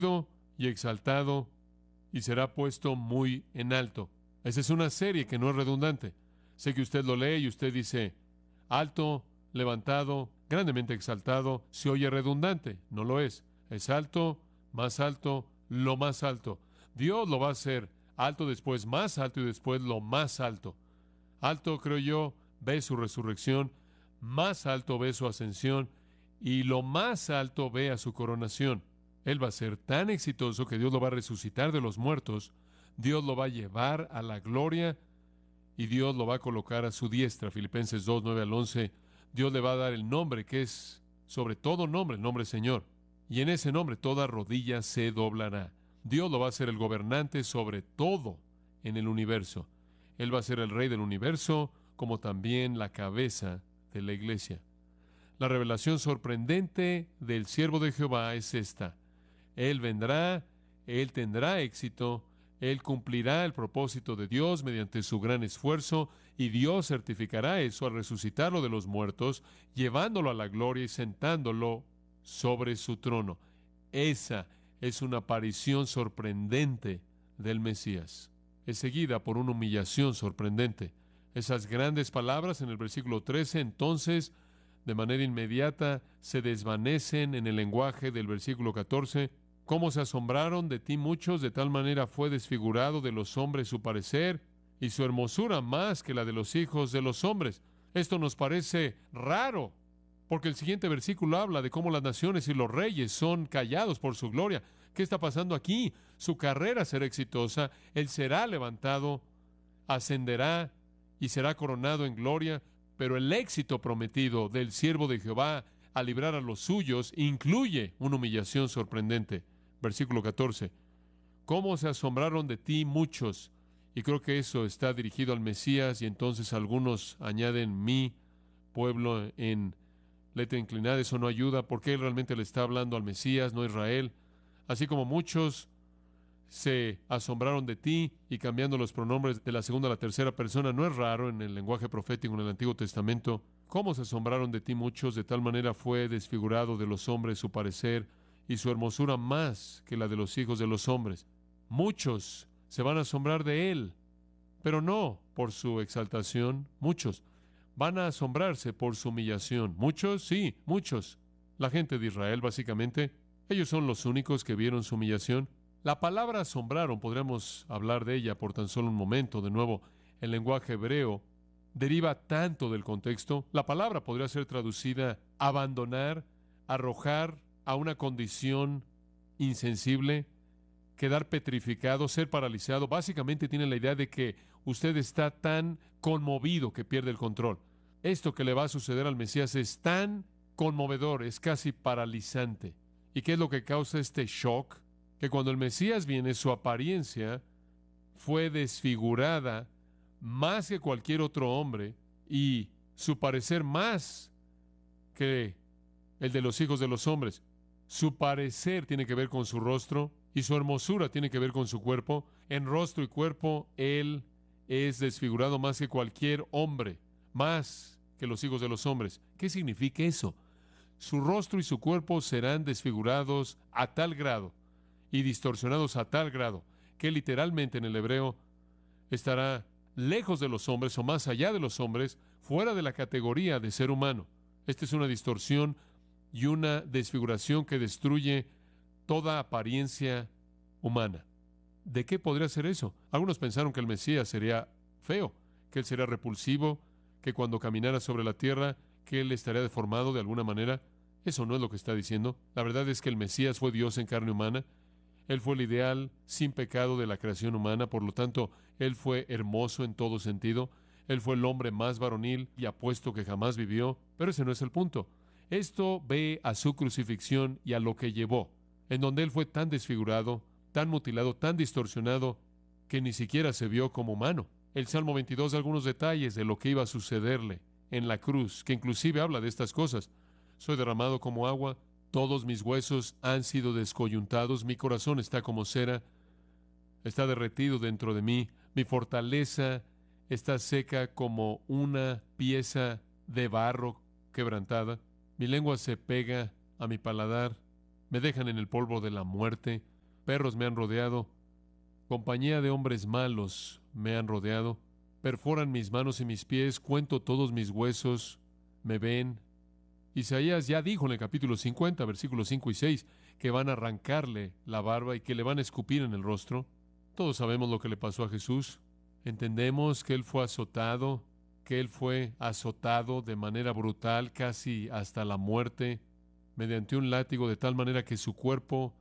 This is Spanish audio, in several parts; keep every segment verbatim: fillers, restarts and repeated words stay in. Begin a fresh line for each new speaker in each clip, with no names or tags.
y exaltado y será puesto muy en alto. Esa es una serie que no es redundante. Sé que usted lo lee y usted dice, alto, levantado, grandemente exaltado, se oye redundante. No lo es. Es alto, más alto, lo más alto. Dios lo va a hacer alto, después más alto y después lo más alto. Alto, creo yo, ve su resurrección, más alto ve su ascensión y lo más alto ve a su coronación. Él va a ser tan exitoso que Dios lo va a resucitar de los muertos, Dios lo va a llevar a la gloria y Dios lo va a colocar a su diestra. Filipenses dos, nueve al once. Dios le va a dar el nombre que es sobre todo nombre, el nombre Señor. Y en ese nombre toda rodilla se doblará. Dios lo va a hacer el gobernante sobre todo en el universo. Él va a ser el rey del universo, como también la cabeza de la iglesia. La revelación sorprendente del siervo de Jehová es esta. Él vendrá, él tendrá éxito, él cumplirá el propósito de Dios mediante su gran esfuerzo, y Dios certificará eso al resucitarlo de los muertos, llevándolo a la gloria y sentándolo sobre su trono. Esa es una aparición sorprendente del Mesías. Es seguida por una humillación sorprendente. Esas grandes palabras en el versículo trece, entonces, de manera inmediata, se desvanecen en el lenguaje del versículo catorce. Cómo se asombraron de ti muchos, de tal manera fue desfigurado de los hombres su parecer, y su hermosura más que la de los hijos de los hombres. Esto nos parece raro, porque el siguiente versículo habla de cómo las naciones y los reyes son callados por su gloria. ¿Qué está pasando aquí? Su carrera será exitosa, él será levantado, ascenderá y será coronado en gloria, pero el éxito prometido del siervo de Jehová a librar a los suyos incluye una humillación sorprendente. Versículo catorce. ¿Cómo se asombraron de ti muchos? Y creo que eso está dirigido al Mesías, y entonces algunos añaden mi pueblo en letra inclinada. Eso no ayuda, porque él realmente le está hablando al Mesías, no a Israel. Así como muchos se asombraron de ti, y cambiando los pronombres de la segunda a la tercera persona, no es raro en el lenguaje profético en el Antiguo Testamento. ¿Cómo se asombraron de ti muchos? De tal manera fue desfigurado de los hombres su parecer, y su hermosura más que la de los hijos de los hombres. Muchos se van a asombrar de él, pero no por su exaltación. Muchos van a asombrarse por su humillación. Muchos, sí, muchos. La gente de Israel, básicamente, ellos son los únicos que vieron su humillación. La palabra asombraron, podríamos hablar de ella por tan solo un momento. De nuevo, el lenguaje hebreo deriva tanto del contexto. La palabra podría ser traducida abandonar, arrojar a una condición insensible, quedar petrificado, ser paralizado. Básicamente tiene la idea de que usted está tan conmovido que pierde el control. Esto que le va a suceder al Mesías es tan conmovedor, es casi paralizante. ¿Y qué es lo que causa este shock? Que cuando el Mesías viene, su apariencia fue desfigurada más que cualquier otro hombre, y su parecer más que el de los hijos de los hombres. Su parecer tiene que ver con su rostro, y su hermosura tiene que ver con su cuerpo. En rostro y cuerpo, él es desfigurado más que cualquier hombre, más que los hijos de los hombres. ¿Qué significa eso? Su rostro y su cuerpo serán desfigurados a tal grado y distorsionados a tal grado que literalmente en el hebreo estará lejos de los hombres o más allá de los hombres, fuera de la categoría de ser humano. Esta es una distorsión y una desfiguración que destruye toda apariencia humana. ¿De qué podría ser eso? Algunos pensaron que el Mesías sería feo, que él sería repulsivo, que cuando caminara sobre la tierra, que él estaría deformado de alguna manera. Eso no es lo que está diciendo. La verdad es que el Mesías fue Dios en carne humana. Él fue el ideal sin pecado de la creación humana, por lo tanto, él fue hermoso en todo sentido. Él fue el hombre más varonil y apuesto que jamás vivió, pero ese no es el punto. Esto ve a su crucifixión y a lo que llevó, en donde él fue tan desfigurado, tan mutilado, tan distorsionado, que ni siquiera se vio como humano. El Salmo veintidós da algunos detalles de lo que iba a sucederle en la cruz, que inclusive habla de estas cosas. Soy derramado como agua, todos mis huesos han sido descoyuntados, mi corazón está como cera, está derretido dentro de mí, mi fortaleza está seca como una pieza de barro quebrantada, mi lengua se pega a mi paladar, me dejan en el polvo de la muerte, perros me han rodeado, compañía de hombres malos me han rodeado, perforan mis manos y mis pies, cuento todos mis huesos, me ven. Isaías ya dijo en el capítulo cincuenta, versículos cinco y seis, que van a arrancarle la barba y que le van a escupir en el rostro. Todos sabemos lo que le pasó a Jesús. Entendemos que Él fue azotado, que Él fue azotado de manera brutal, casi hasta la muerte, mediante un látigo, de tal manera que su cuerpo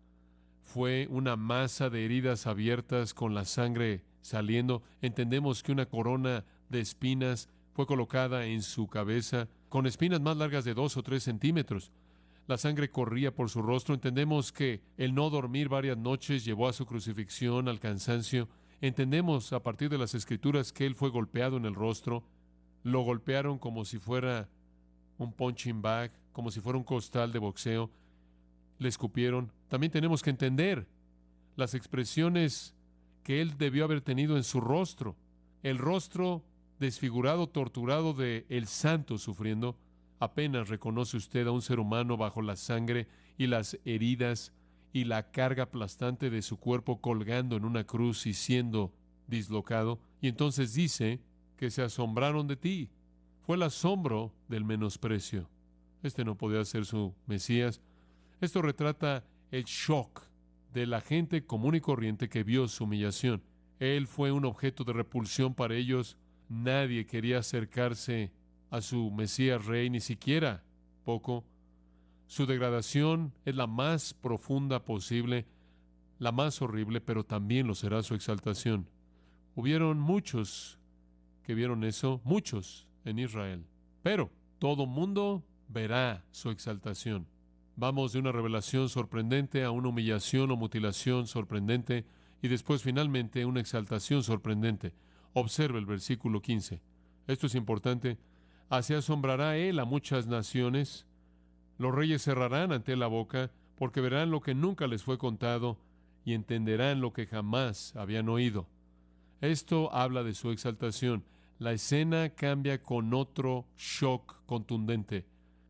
fue una masa de heridas abiertas con la sangre saliendo. Entendemos que una corona de espinas fue colocada en su cabeza, con espinas más largas de dos o tres centímetros. La sangre corría por su rostro. Entendemos que el no dormir varias noches llevó a su crucifixión, al cansancio. Entendemos a partir de las Escrituras que Él fue golpeado en el rostro. Lo golpearon como si fuera un punching bag, como si fuera un costal de boxeo. Le escupieron. También tenemos que entender las expresiones que Él debió haber tenido en su rostro. El rostro desfigurado, torturado de el santo sufriendo. Apenas reconoce usted a un ser humano bajo la sangre y las heridas y la carga aplastante de su cuerpo colgando en una cruz y siendo dislocado. Y entonces dice que se asombraron de ti. Fue el asombro del menosprecio. Este no podía ser su Mesías. Esto retrata el shock de la gente común y corriente que vio su humillación. Él fue un objeto de repulsión para ellos. Nadie quería acercarse a su Mesías Rey, ni siquiera poco. Su degradación es la más profunda posible, la más horrible, pero también lo será su exaltación. Hubieron muchos que vieron eso, muchos en Israel, pero todo mundo verá su exaltación. Vamos de una revelación sorprendente a una humillación o mutilación sorprendente y después finalmente una exaltación sorprendente. Observe el versículo quince. Esto es importante. Así asombrará Él a muchas naciones. Los reyes cerrarán ante Él la boca, porque verán lo que nunca les fue contado y entenderán lo que jamás habían oído. Esto habla de su exaltación. La escena cambia con otro shock contundente.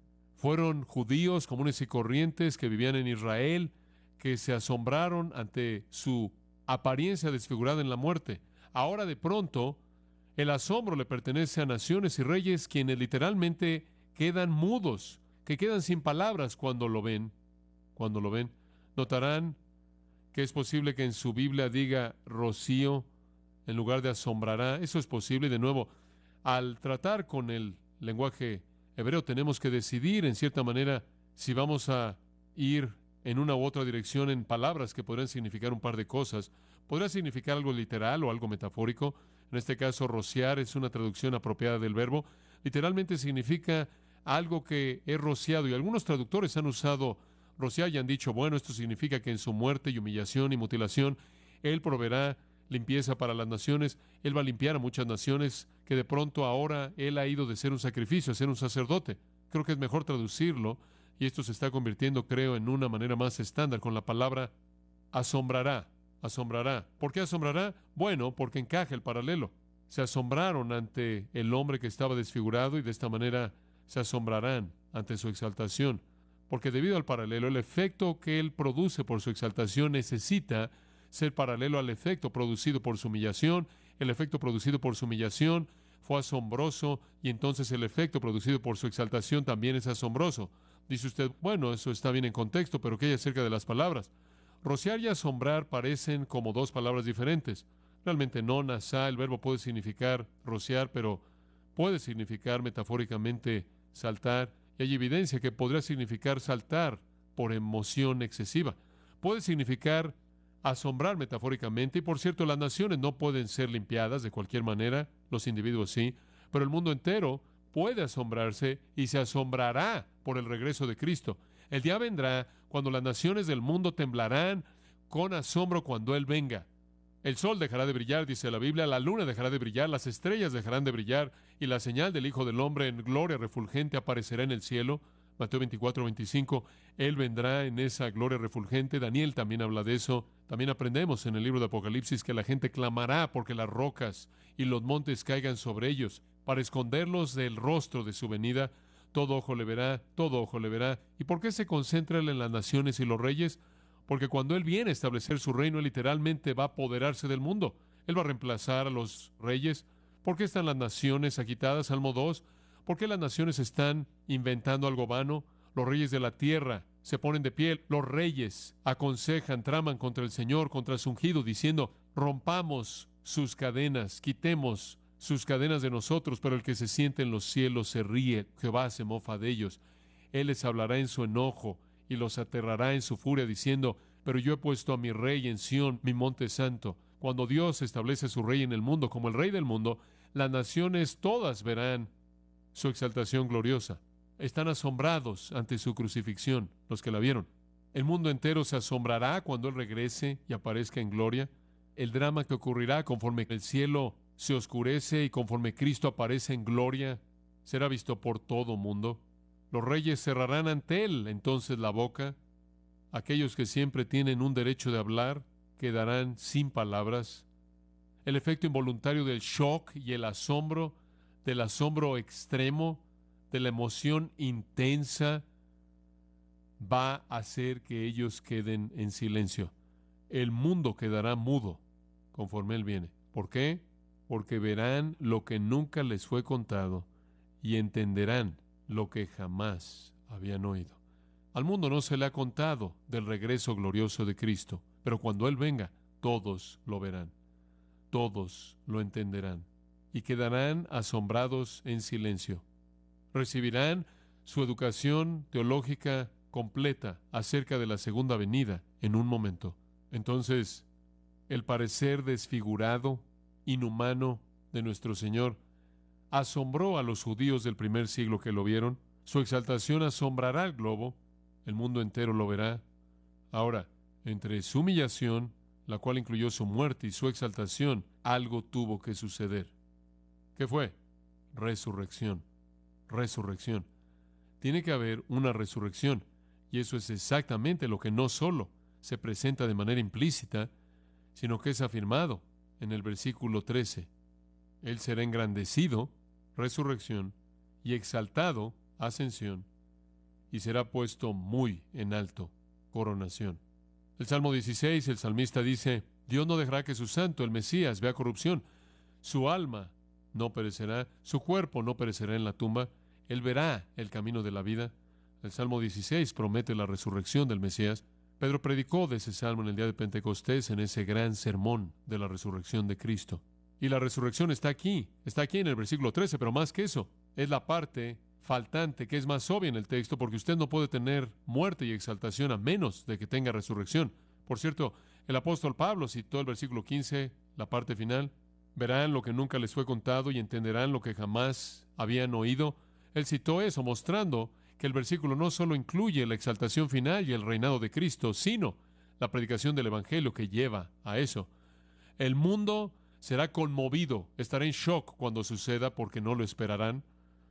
Fueron judíos comunes y corrientes que vivían en Israel, que se asombraron ante su apariencia desfigurada en la muerte. Ahora de pronto, el asombro le pertenece a naciones y reyes quienes literalmente quedan mudos, que quedan sin palabras cuando lo ven. Cuando lo ven, notarán que es posible que en su Biblia diga rocío en lugar de asombrará. Eso es posible. De nuevo, al tratar con el lenguaje hebreo tenemos que decidir en cierta manera si vamos a ir en una u otra dirección en palabras que podrían significar un par de cosas. Podría significar algo literal o algo metafórico. En este caso, rociar es una traducción apropiada del verbo. Literalmente significa algo que es rociado, y algunos traductores han usado rociar y han dicho, bueno, esto significa que en su muerte y humillación y mutilación, Él proveerá limpieza para las naciones. Él va a limpiar a muchas naciones que de pronto ahora Él ha ido de ser un sacrificio a ser un sacerdote. Creo que es mejor traducirlo, y esto se está convirtiendo, creo, en una manera más estándar con la palabra asombrará. Asombrará. ¿Por qué asombrará? Bueno, porque encaja el paralelo. Se asombraron ante el hombre que estaba desfigurado y de esta manera se asombrarán ante su exaltación. Porque debido al paralelo, el efecto que él produce por su exaltación necesita ser paralelo al efecto producido por su humillación. El efecto producido por su humillación fue asombroso y entonces el efecto producido por su exaltación también es asombroso. Dice usted, bueno, eso está bien en contexto, pero ¿qué hay acerca de las palabras? Rociar y asombrar parecen como dos palabras diferentes. Realmente no, nasá, el verbo puede significar rociar, pero puede significar metafóricamente saltar, y hay evidencia que podría significar saltar por emoción excesiva. Puede significar asombrar metafóricamente, y por cierto, las naciones no pueden ser limpiadas de cualquier manera, los individuos sí, pero el mundo entero puede asombrarse y se asombrará por el regreso de Cristo. El día vendrá cuando las naciones del mundo temblarán con asombro cuando Él venga. El sol dejará de brillar, dice la Biblia, la luna dejará de brillar, las estrellas dejarán de brillar, y la señal del Hijo del Hombre en gloria refulgente aparecerá en el cielo. Mateo veinticuatro, veinticinco, Él vendrá en esa gloria refulgente. Daniel también habla de eso. También aprendemos en el libro de Apocalipsis que la gente clamará porque las rocas y los montes caigan sobre ellos, para esconderlos del rostro de su venida. Todo ojo le verá, todo ojo le verá. ¿Y por qué se concentra Él en las naciones y los reyes? Porque cuando Él viene a establecer su reino, Él literalmente va a apoderarse del mundo. Él va a reemplazar a los reyes. ¿Por qué están las naciones agitadas? Salmo dos. ¿Por qué las naciones están inventando algo vano? Los reyes de la tierra se ponen de pie. Los reyes aconsejan, traman contra el Señor, contra su ungido, diciendo, rompamos sus cadenas, quitemos sus cadenas de nosotros, pero el que se siente en los cielos se ríe, Jehová se mofa de ellos. Él les hablará en su enojo y los aterrará en su furia, diciendo, pero yo he puesto a mi rey en Sión, mi monte santo. Cuando Dios establece su rey en el mundo, como el rey del mundo, las naciones todas verán su exaltación gloriosa. Están asombrados ante su crucifixión, los que la vieron. El mundo entero se asombrará cuando Él regrese y aparezca en gloria. El drama que ocurrirá conforme el cielo se oscurece y conforme Cristo aparece en gloria, será visto por todo mundo. Los reyes cerrarán ante Él entonces la boca. Aquellos que siempre tienen un derecho de hablar quedarán sin palabras. El efecto involuntario del shock y el asombro, del asombro extremo, de la emoción intensa, va a hacer que ellos queden en silencio. El mundo quedará mudo conforme Él viene. ¿Por qué? Porque verán lo que nunca les fue contado y entenderán lo que jamás habían oído. Al mundo no se le ha contado del regreso glorioso de Cristo, pero cuando Él venga, todos lo verán, todos lo entenderán y quedarán asombrados en silencio. Recibirán su educación teológica completa acerca de la segunda venida en un momento. Entonces, el parecer desfigurado, inhumano de nuestro Señor asombró a los judíos del primer siglo que lo vieron. Su exaltación asombrará al globo. El mundo entero lo verá. Ahora, entre su humillación, la cual incluyó su muerte, y su exaltación, algo tuvo que suceder. ¿Qué fue? Resurrección. Resurrección. Tiene que haber una resurrección. Y eso es exactamente lo que no solo se presenta de manera implícita, sino que es afirmado en el versículo trece. Él será engrandecido, resurrección, y exaltado, ascensión, y será puesto muy en alto, coronación. El Salmo dieciséis, el salmista dice, Dios no dejará que su santo, el Mesías, vea corrupción. Su alma no perecerá, su cuerpo no perecerá en la tumba. Él verá el camino de la vida. El Salmo dieciséis promete la resurrección del Mesías. Pedro predicó de ese salmo en el día de Pentecostés, en ese gran sermón de la resurrección de Cristo. Y la resurrección está aquí, está aquí en el versículo trece, pero más que eso, es la parte faltante que es más obvia en el texto, porque usted no puede tener muerte y exaltación a menos de que tenga resurrección. Por cierto, el apóstol Pablo citó el versículo quince, la parte final, verán lo que nunca les fue contado y entenderán lo que jamás habían oído. Él citó eso, mostrando que el versículo no solo incluye la exaltación final y el reinado de Cristo, sino la predicación del Evangelio que lleva a eso. El mundo será conmovido, estará en shock cuando suceda porque no lo esperarán,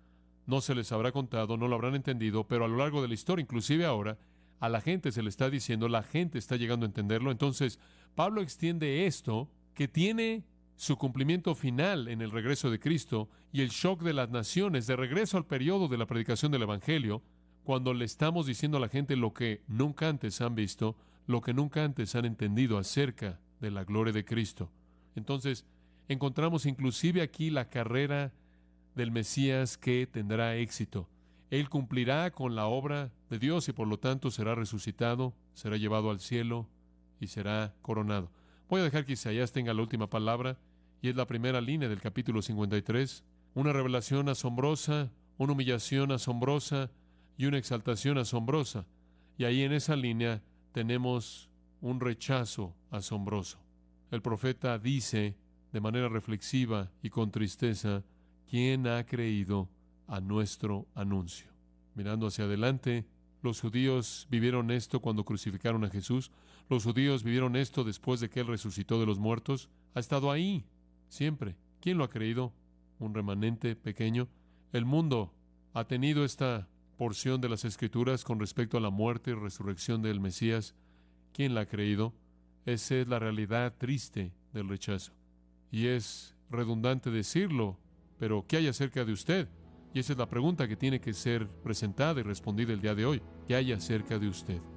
no se les habrá contado, no lo habrán entendido, pero a lo largo de la historia, inclusive ahora, a la gente se le está diciendo, la gente está llegando a entenderlo. Entonces, Pablo extiende esto, que tiene su cumplimiento final en el regreso de Cristo y el shock de las naciones, de regreso al periodo de la predicación del Evangelio, cuando le estamos diciendo a la gente lo que nunca antes han visto, lo que nunca antes han entendido acerca de la gloria de Cristo. Entonces, encontramos inclusive aquí la carrera del Mesías que tendrá éxito. Él cumplirá con la obra de Dios y por lo tanto será resucitado, será llevado al cielo y será coronado. Voy a dejar que Isaías tenga la última palabra y es la primera línea del capítulo cincuenta y tres. Una revelación asombrosa, una humillación asombrosa y una exaltación asombrosa. Y ahí en esa línea tenemos un rechazo asombroso. El profeta dice de manera reflexiva y con tristeza, ¿quién ha creído a nuestro anuncio? Mirando hacia adelante, los judíos vivieron esto cuando crucificaron a Jesús. Los judíos vivieron esto después de que Él resucitó de los muertos. Ha estado ahí, siempre. ¿Quién lo ha creído? Un remanente pequeño. El mundo ha tenido esta porción de las Escrituras con respecto a la muerte y resurrección del Mesías. ¿Quién la ha creído? Esa es la realidad triste del rechazo. Y es redundante decirlo, pero ¿qué hay acerca de usted? Y esa es la pregunta que tiene que ser presentada y respondida el día de hoy. ¿Qué hay acerca de usted?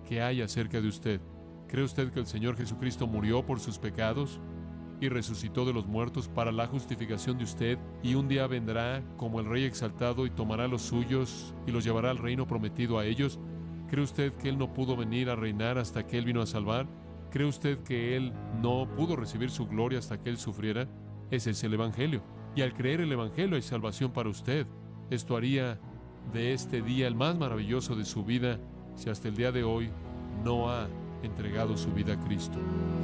que hay acerca de usted. ¿Cree usted que el Señor Jesucristo murió por sus pecados y resucitó de los muertos para la justificación de usted, y un día vendrá como el Rey exaltado y tomará los suyos y los llevará al reino prometido a ellos? ¿Cree usted que Él no pudo venir a reinar hasta que Él vino a salvar? ¿Cree usted que Él no pudo recibir su gloria hasta que Él sufriera? Ese es el Evangelio. Y al creer el Evangelio hay salvación para usted. Esto haría de este día el más maravilloso de su vida si hasta el día de hoy no ha entregado su vida a Cristo.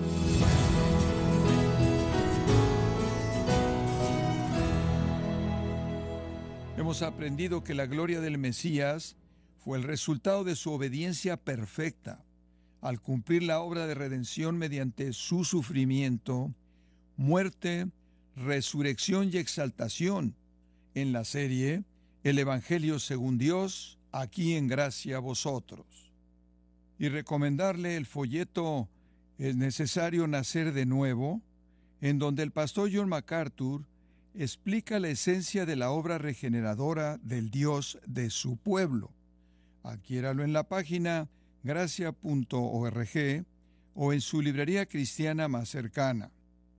Hemos aprendido que la gloria del Mesías fue el resultado de su obediencia perfecta, al cumplir la obra de redención mediante su sufrimiento, muerte, resurrección y exaltación, en la serie El Evangelio según Dios, aquí en Gracia a Vosotros. Y recomendarle el folleto Es necesario nacer de nuevo, en donde el pastor John MacArthur explica la esencia de la obra regeneradora del Dios de su pueblo. Adquiéralo en la página gracia punto org o en su librería cristiana más cercana.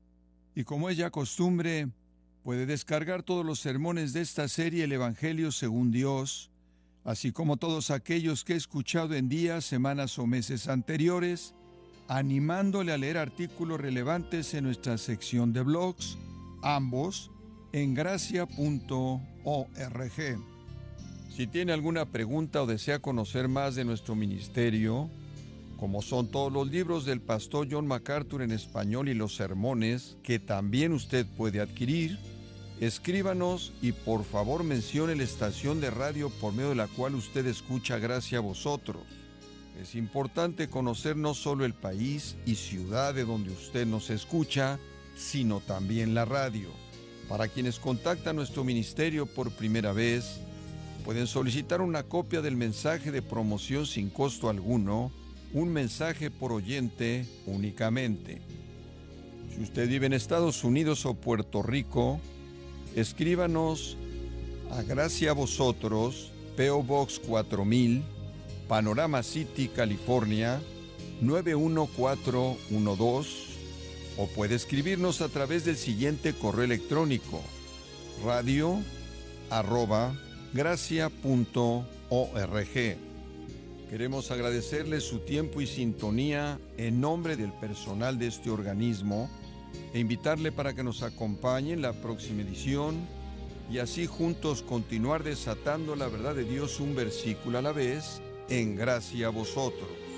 Y como es ya costumbre, puede descargar todos los sermones de esta serie El Evangelio según Dios, así como todos aquellos que he escuchado en días, semanas o meses anteriores, animándole a leer artículos relevantes en nuestra sección de blogs, ambos en gracia punto org. Si tiene alguna pregunta o desea conocer más de nuestro ministerio, como son todos los libros del pastor John MacArthur en español y los sermones que también usted puede adquirir, escríbanos y por favor mencione la estación de radio por medio de la cual usted escucha Gracia a Vosotros. Es importante conocer no solo el país y ciudad de donde usted nos escucha, sino también la radio. Para quienes contactan nuestro ministerio por primera vez, pueden solicitar una copia del mensaje de promoción sin costo alguno, un mensaje por oyente únicamente. Si usted vive en Estados Unidos o Puerto Rico, escríbanos a Gracia a Vosotros, P O Box cuatro mil, Panorama City, California, nueve uno cuatro uno dos, o puede escribirnos a través del siguiente correo electrónico: radio arroba gracia punto org. Queremos agradecerle su tiempo y sintonía en nombre del personal de este organismo e invitarle para que nos acompañe en la próxima edición y así juntos continuar desatando la verdad de Dios un versículo a la vez en Gracia a Vosotros.